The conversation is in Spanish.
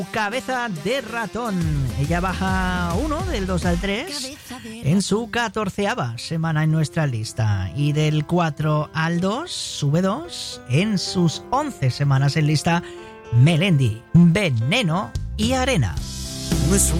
Cabeza de ratón. Ella baja 1 del 2 al 3 en su 14ª semana en nuestra lista. Y del 4 al 2 sube 2 en sus 11 semanas en lista. Melendi, Veneno y Arena. No es